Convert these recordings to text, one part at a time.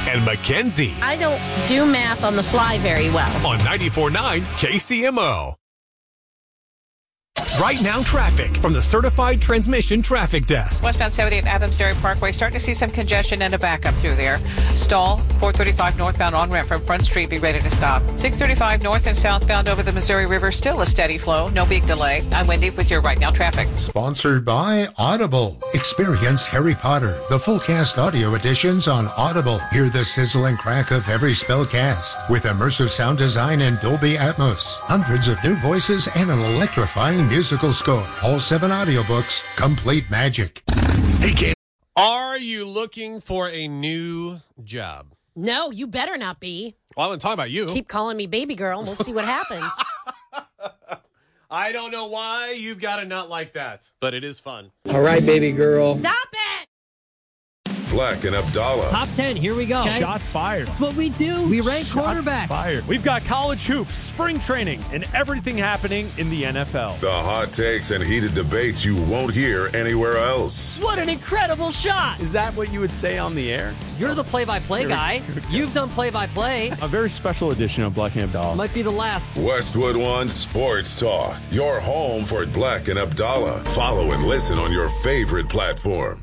and Mackenzie. I don't do math on the fly very well. On 94.9 KCMO. Right now, traffic from the Certified Transmission Traffic Desk. Westbound 70 at Adams Dairy Parkway, starting to see some congestion and a backup through there. Stall, 435 northbound on-ramp from Front Street, be ready to stop. 635 north and southbound over the Missouri River, still a steady flow, no big delay. I'm Wendy with your Right Now traffic. Sponsored by Audible. Experience Harry Potter, the full cast audio editions on Audible. Hear the sizzle and crack of every spell cast with immersive sound design and Dolby Atmos. Hundreds of new voices and an electrifying musical score. All 7 audiobooks, complete magic. Hey, Kim. Are you looking for a new job? No, you better not be. Well, I'm talking about you. Keep calling me baby girl and we'll see what happens. I don't know why you've got a nut like that, but it is fun. All right, baby girl. Stop it! Black and Abdallah. Top 10, here we go. Okay. Shots fired. That's what we do. We rank quarterbacks. Fired. We've got college hoops, spring training, and everything happening in the NFL. The hot takes and heated debates you won't hear anywhere else. What an incredible shot. Is that what you would say on the air? You're the play-by-play guy. You've done play-by-play. A very special edition of Black and Abdallah. Might be the last. Westwood One Sports Talk. Your home for Black and Abdallah. Follow and listen on your favorite platform.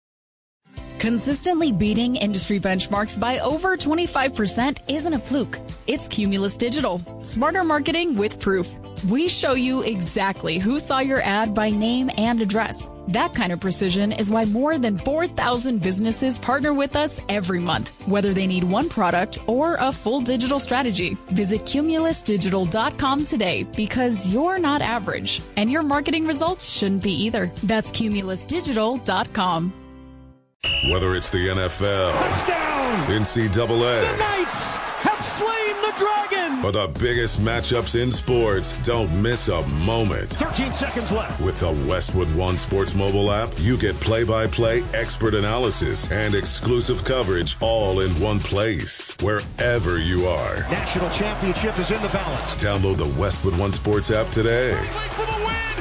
Consistently beating industry benchmarks by over 25% isn't a fluke. It's Cumulus Digital. Smarter marketing with proof. We show you exactly who saw your ad by name and address. That kind of precision is why more than 4,000 businesses partner with us every month, whether they need one product or a full digital strategy. Visit cumulusdigital.com today because you're not average, and your marketing results shouldn't be either. That's cumulusdigital.com. Whether it's the NFL, Touchdown! NCAA, the Knights have slain the dragon! or the biggest matchups in sports, don't miss a moment. 13 seconds left. With the Westwood One Sports mobile app, you get play-by-play, expert analysis, and exclusive coverage all in one place, wherever you are. National championship is in the balance. Download the Westwood One Sports app today. For the win!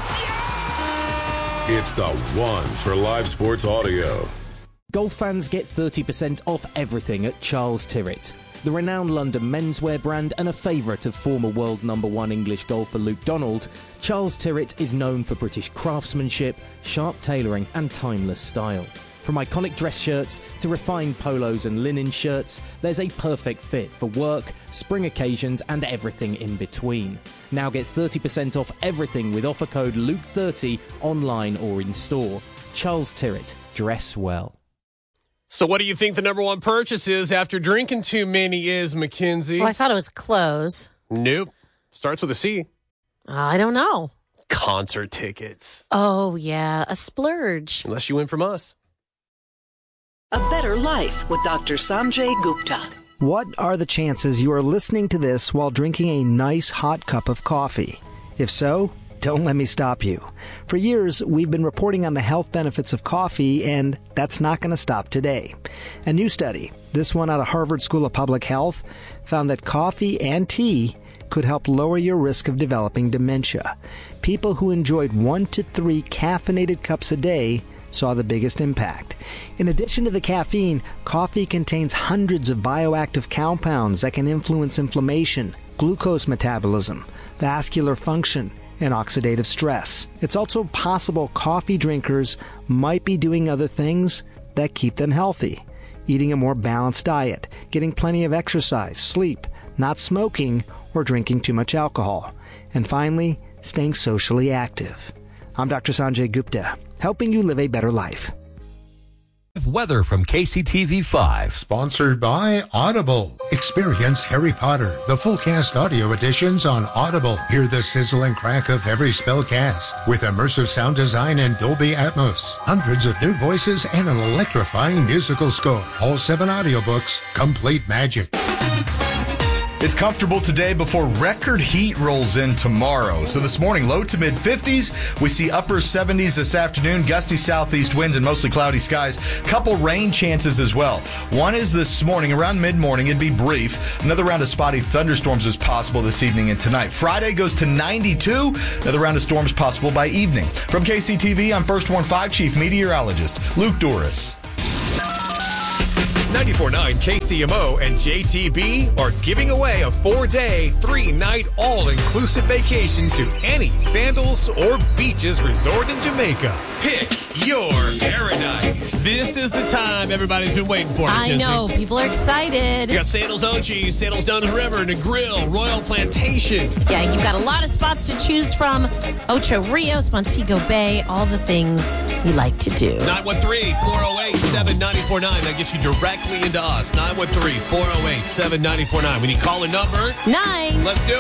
Yeah! It's the one for live sports audio. Golf fans get 30% off everything at Charles Tyrwhitt. The renowned London menswear brand and a favourite of former world #1 English golfer Luke Donald, Charles Tyrwhitt is known for British craftsmanship, sharp tailoring and timeless style. From iconic dress shirts to refined polos and linen shirts, there's a perfect fit for work, spring occasions and everything in between. Now get 30% off everything with offer code LUKE30 online or in store. Charles Tyrwhitt, dress well. So what do you think the #1 purchase is after drinking too many is, Mackenzie? Well, I thought it was clothes. Nope. Starts with a C. I don't know. Concert tickets. Oh, yeah, a splurge. Unless you win from us. A Better Life with Dr. Sanjay Gupta. What are the chances you are listening to this while drinking a nice hot cup of coffee? If so, don't let me stop you. For years, we've been reporting on the health benefits of coffee, and that's not going to stop today. A new study, this one out of Harvard School of Public Health, found that coffee and tea could help lower your risk of developing dementia. People who enjoyed 1 to 3 caffeinated cups a day saw the biggest impact. In addition to the caffeine, coffee contains hundreds of bioactive compounds that can influence inflammation, glucose metabolism, vascular function, and oxidative stress. It's also possible coffee drinkers might be doing other things that keep them healthy. Eating a more balanced diet, getting plenty of exercise, sleep, not smoking, or drinking too much alcohol. And finally, staying socially active. I'm Dr. Sanjay Gupta, helping you live a better life. Weather from KCTV5. Sponsored by Audible. Experience Harry Potter, the full cast audio editions on Audible. Hear the sizzle and crack of every spell cast with immersive sound design and Dolby Atmos. Hundreds of new voices and an electrifying musical score. All 7 audiobooks, complete magic. It's comfortable today before record heat rolls in tomorrow. So this morning, low to mid 50s. We see upper 70s this afternoon, gusty southeast winds and mostly cloudy skies. Couple rain chances as well. One is this morning around mid-morning. It'd be brief. Another round of spotty thunderstorms is possible this evening and tonight. Friday goes to 92. Another round of storms possible by evening. From KCTV, I'm First Warn 5 Chief Meteorologist Luke Doris. 94.9 KCMO and JTB are giving away a 4-day, 3-night, all-inclusive vacation to any Sandals or Beaches resort in Jamaica. Pick your paradise. This is the time everybody's been waiting for. I know. People are excited. You got Sandals Ochi, Sandals Down the River, Negril, Royal Plantation. Yeah, you've got a lot of spots to choose from. Ocho Rios, Montego Bay, all the things you like to do. 913-408-7949. That gets you directly into us. 913-408-7949. When you call a number, 9. Let's do